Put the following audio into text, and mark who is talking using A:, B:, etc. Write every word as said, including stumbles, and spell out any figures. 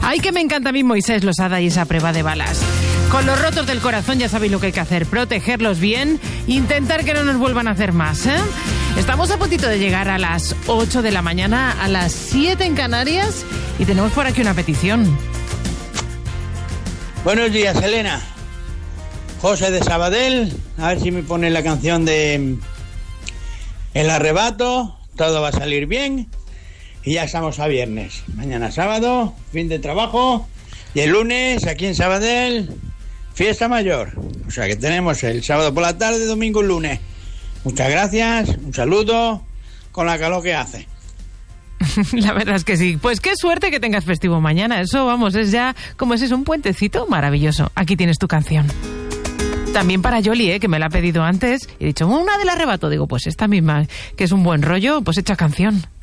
A: Ay, que me encanta a mí Moisés Losada y esa prueba de balas. Con los rotos del corazón ya sabéis lo que hay que hacer, protegerlos bien, intentar que no nos vuelvan a hacer más, ¿eh? Estamos a puntito de llegar a las ocho de la mañana, a las siete en Canarias, y tenemos por aquí una petición.
B: Buenos días, Elena. José de Sabadell, a ver si me pone la canción de El Arrebato, todo va a salir bien, y ya estamos a viernes. Mañana sábado, fin de trabajo, y el lunes aquí en Sabadell, fiesta mayor. O sea que tenemos el sábado por la tarde, domingo y lunes. Muchas gracias, un saludo, con la calor que hace.
A: La verdad es que sí. Pues qué suerte que tengas festivo mañana. Eso, vamos, es ya, como es eso, un puentecito maravilloso. Aquí tienes tu canción. También para Yoli, ¿eh? Que me la ha pedido antes. He dicho, una del Arrebato. Digo, pues esta misma, que es un buen rollo, pues hecha canción.